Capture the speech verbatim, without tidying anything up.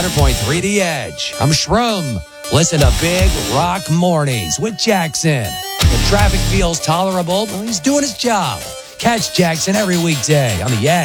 hundred point three The Edge. I'm Shroom. Listen to Big Rock Mornings with Jackson. When traffic feels tolerable, well, he's doing his job. Catch Jackson every weekday on The Edge.